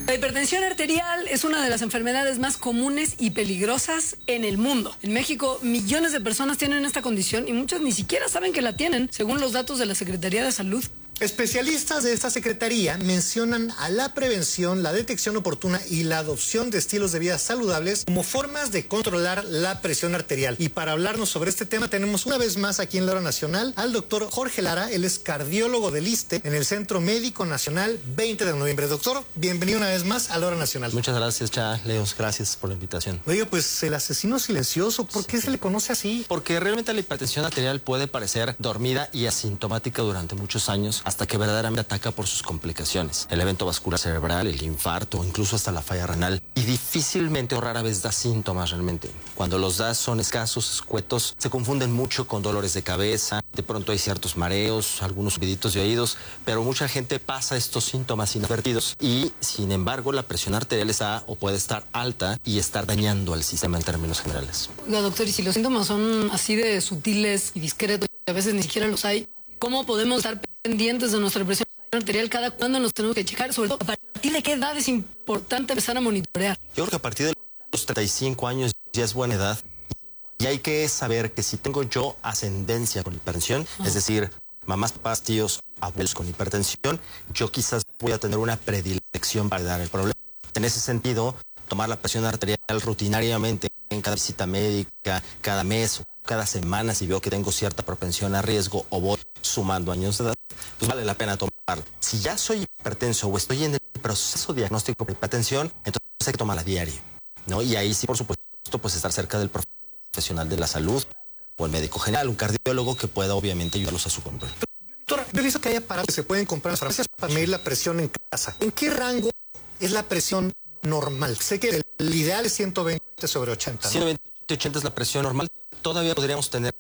La hipertensión arterial es una de las enfermedades más comunes y peligrosas en el mundo. En México, millones de personas tienen esta condición y muchas ni siquiera saben que la tienen, según los datos de la Secretaría de Salud. Especialistas de esta secretaría mencionan a la prevención, la detección oportuna y la adopción de estilos de vida saludables como formas de controlar la presión arterial. Y para hablarnos sobre este tema tenemos una vez más aquí en la Hora Nacional al doctor Jorge Lara. Él es cardiólogo del ISSSTE en el Centro Médico Nacional 20 de noviembre. Doctor, bienvenido una vez más a la Hora Nacional. Muchas gracias, Leos. Gracias por la invitación. Oiga, pues el asesino silencioso, ¿por qué se le conoce así? Porque realmente la hipertensión arterial puede parecer dormida y asintomática durante muchos años, hasta que verdaderamente ataca por sus complicaciones. El evento vascular cerebral, el infarto, incluso hasta la falla renal. Y difícilmente o rara vez da síntomas realmente. Cuando los da son escasos, escuetos, se confunden mucho con dolores de cabeza, de pronto hay ciertos mareos, algunos subiditos de oídos, pero mucha gente pasa estos síntomas inadvertidos y, sin embargo, la presión arterial está o puede estar alta y estar dañando al sistema en términos generales. Oiga, doctor, y si los síntomas son así de sutiles y discretos, y a veces ni siquiera los hay, ¿cómo podemos estar pendientes de nuestra presión arterial? ¿Cada cuándo nos tenemos que checar? Sobre todo, ¿a partir de qué edad es importante empezar a monitorear? Yo creo que a partir de los 35 años ya es buena edad. Y hay que saber que si tengo yo ascendencia con hipertensión, es decir, mamás, papás, tíos, abuelos con hipertensión, yo quizás voy a tener una predilección para dar el problema. En ese sentido, tomar la presión arterial rutinariamente en cada visita médica, cada mes, cada semana, si veo que tengo cierta propensión a riesgo o voy sumando años de edad, pues vale la pena tomarlo. Si ya soy hipertenso o estoy en el proceso diagnóstico de hipertensión, entonces hay que tomarla a diario, ¿no? Y ahí sí, por supuesto, pues estar cerca del profesional de la salud o el médico general, un cardiólogo que pueda obviamente ayudarlos a su control. Doctor, yo he visto que hay aparatos que se pueden comprar en las farmacias para medir la presión en casa. ¿En qué rango es la presión normal? Sé que el ideal es 120/80, ¿no? 120/80 es la presión normal. Todavía podríamos tener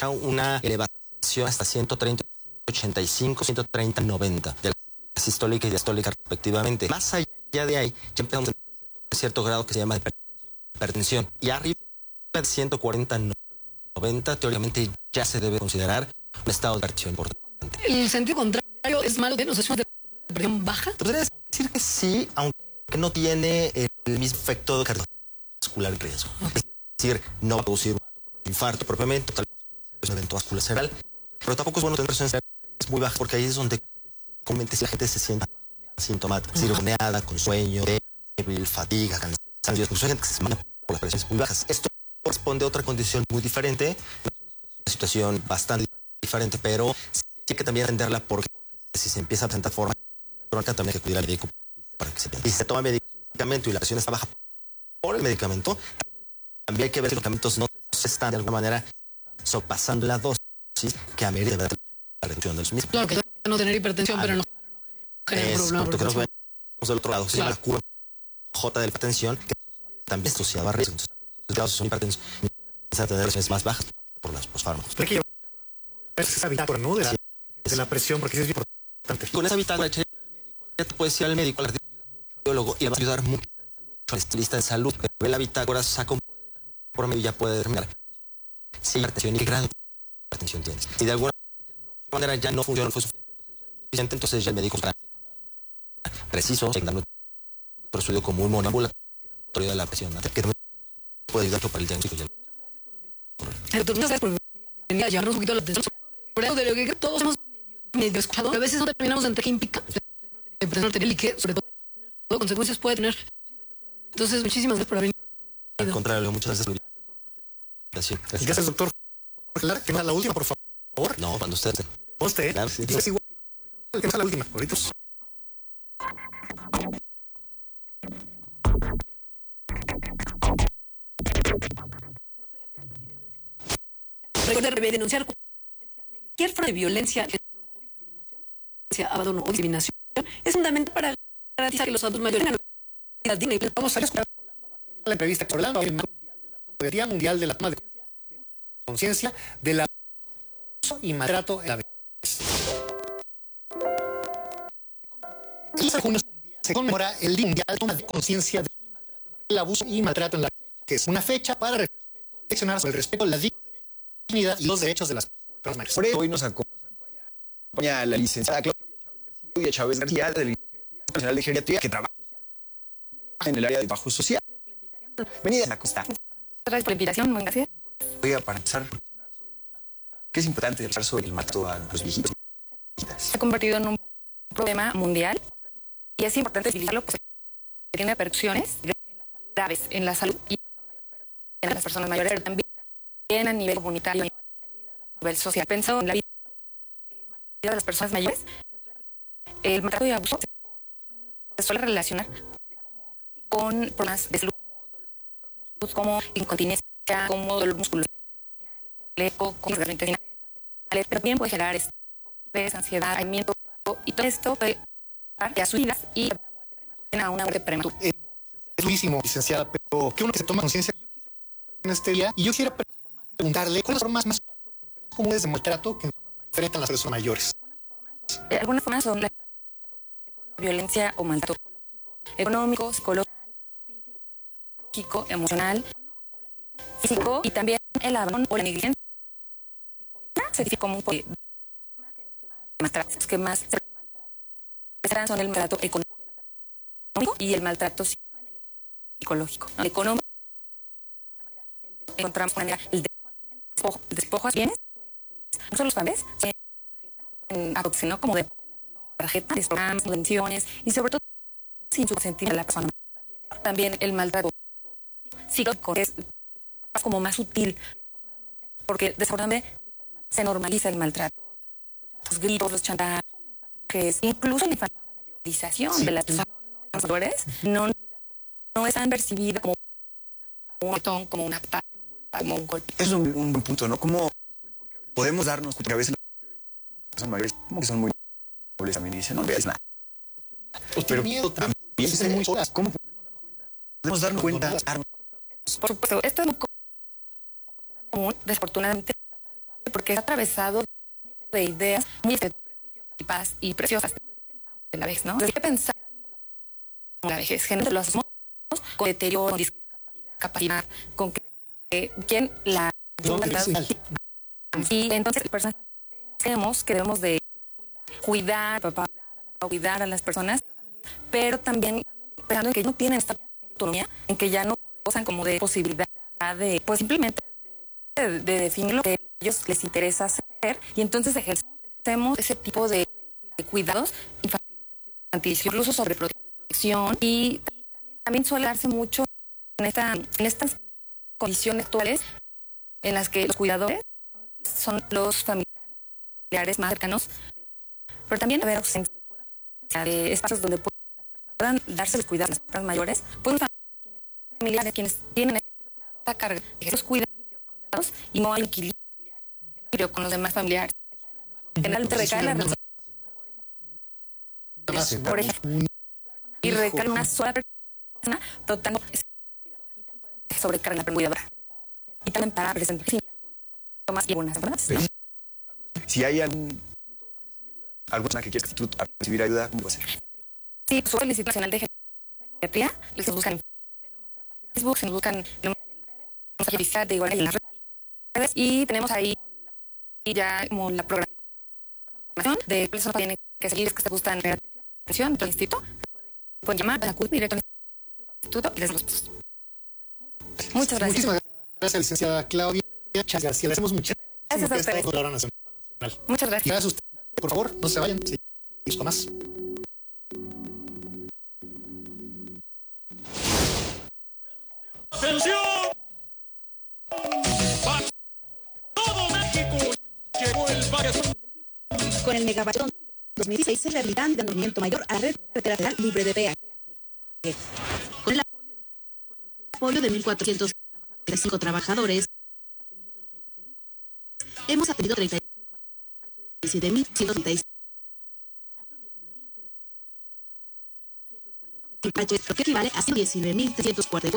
una elevación hasta 130/85, 130/90 de la sistólica y diastólica respectivamente. Más allá de ahí, ya empezamos a tener cierto grado que se llama hipertensión. Y arriba de 140/90, teóricamente ya se debe considerar un estado de hipertensión importante. ¿El sentido contrario es malo? ¿No es una presión baja? Podría decir que sí, aunque no tiene el mismo efecto cardiovascular en riesgo. Es decir, no va a producir un infarto propiamente, tal vez un evento vascular cerebral, pero tampoco es bueno tener presión muy baja, porque ahí es donde comúnmente la gente se siente asintomática, circuneada, con sueño, débil, fatiga, cansancio. Incluso hay gente que se manda por las presiones muy bajas. Esto corresponde a otra condición muy diferente, una situación bastante diferente, pero sí hay que también atenderla, porque si se empieza a presentar forma crónica, también hay que acudir al médico para que se atienda. Y si se toma medicamento y la presión está baja por el medicamento, también hay que ver si los medicamentos no se están de alguna manera sobrepasando la dosis que amerita la reducción de los mismos. Claro que no tener hipertensión, pero no genera problema. Porque nos vemos del otro lado, se llama la curva J de la hipertensión, que también es asociada a riesgo. Entonces, los casos son hipertensos, empiezan a tener presiones más bajas por los fármacos. Hay que llevar esa bitácora, ¿no? De la presión, porque es importante. Con esa bitácora, ya te puedes ir al médico, al cardiólogo, y le va a ayudar mucho al especialista en salud. Pero ve la bitácora, saca un promedio y ya puede determinar si hay hipertensión y qué grado de hipertensión tienes. Si de alguna manera ya no funciona, fue suficiente, entonces ya el médico está preciso, dando otro estudio como un monambulatorio de la presión, que puede ayudarlo para el diagnóstico. Doctor, muchas gracias por venir a llevarnos un poquito la atención sobre algo de lo que todos hemos medio escuchado. A veces no terminamos de entender qué implica la presión arterial y qué, sobre todo, consecuencias puede tener. Entonces, muchísimas gracias por haber venido. Al contrario, muchas gracias por la invitación. Gracias, doctor. Que no la última, por favor. No, cuando usted. ¿Usted? Claro, sí. Es igual. Que no sea la última. Ahorita. Recuerda denunciar cualquier forma de violencia o discriminación, abandono o discriminación es fundamental para garantizar que los adultos mayores tengan una vida digna. Vamos a escuchar la entrevista que hablando del Día Mundial de la Toma de Conciencia del Abuso y Maltrato en la Vejez. El 15 de junio se conmemora el Día Mundial de la Toma de Conciencia del Abuso y Maltrato en la Vejez, que es una fecha para reflexionar sobre el respeto, la dignidad y los derechos de las personas mayores. Por eso hoy nos acompaña la licenciada Claudia Chávez García del Instituto Nacional de Geriatría, que trabaja en el área de trabajo social. Venida a la costa. Gracias por la invitación, muy gracias. Oiga, para empezar, ¿qué es importante hablar sobre el maltrato a los viejitos? Se ha convertido en un problema mundial y es importante visibilizarlo porque tiene repercusiones graves en la salud y en las personas mayores, pero también a nivel comunitario y a nivel social. Pensando en la vida de las personas mayores, el maltrato y abuso se suele relacionar con problemas de salud como incontinencia, como dolor muscular, como intestinal, pero también puede generar estrés, ansiedad, aislamiento, y todo esto puede llevar a sus vidas y a una muerte prematura. Es durísimo, licenciada, pero qué uno que se toma conciencia en este día. Y yo quisiera preguntarle cuáles son las formas más comunes de maltrato que enfrentan las personas mayores. Algunas formas son la violencia o maltrato económico, psicológico, emocional, físico y también el abandono o la negligencia. Se define como un poco de maltratos que más se son el maltrato económico y el maltrato psicológico. El económico encontramos el despojo a bienes, no solo los familiares, sino como de tarjetas, programas, subvenciones y sobre todo sin su sentido de la persona. También el maltrato psicológico es como más sutil porque desafortunadamente se normaliza el maltrato. Los gritos, los chantajes, incluso la infantilización de las personas mayores no es tan percibida como un retón, como una patada, como un golpe. Es un buen punto, ¿no? ¿Cómo podemos darnos cuenta que a veces las personas mayores como que son muy nobles también y dicen, no veas nada? Pero miedo también. ¿Cómo podemos darnos cuenta? Por supuesto, esto es muy común, desafortunadamente, porque es atravesado de ideas muy estereotipadas y preciosas de la vejez, ¿no? Hay que pensar en la vejez, generalmente lo hacemos con deterioro, con discapacidad, con quién la... Y entonces las personas creemos que debemos de cuidar a las personas, pero también pensando en que no tienen esta autonomía, en que ya no gozan como de posibilidad de, pues simplemente de definir lo que a ellos les interesa hacer, y entonces ejercemos ese tipo de cuidados infantiles, incluso sobre protección, y también suele darse mucho en estas condiciones actuales en las que los cuidadores son los familiares más cercanos, pero también haber ausencia de espacios donde puedan darse los cuidados a las personas mayores, pues familiares quienes tienen esta carga de los cuidados y no hay equilibrio con los demás familiares. Generalmente recae la relación, por ejemplo, y recae en una sola persona, pero tanto sobrecarga en la cuidadora y también para presentar síntomas y algunas enfermedades. Si hay alguna persona que quiere recibir ayuda, ¿cómo va a ser? Sí, sobre el Instituto Nacional de Geriatría, les buscan en Facebook, se nos buscan en la de igual en las redes, y tenemos ahí ya como la programación de personas que tienen que seguir, que se gustan atención del instituto, pueden llamar, acudir directo al instituto y les los. Muchas gracias. Muchísimas gracias, licenciada Claudia García. Le hacemos muchas gracias a ustedes. Muchas gracias. Gracias a ustedes. Por favor, no se vayan. Seguimos con más. ¡Atención! Para todo México llegó el vaquezón. Con el Megabatón 2016 se rehabilitan de movimiento mayor a la red federal libre de peaje. Con el apoyo de 1.435 trabajadores, hemos atendido 37.136 lo que equivale a 119.344